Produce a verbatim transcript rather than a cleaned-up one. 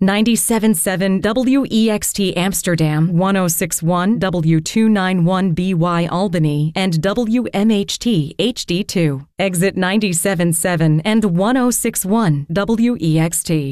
ninety-seven point seven W E X T Amsterdam, one oh six point one W two ninety-one B Y Albany, and W M H T H D two. Exit ninety-seven point seven and one oh six point one W E X T.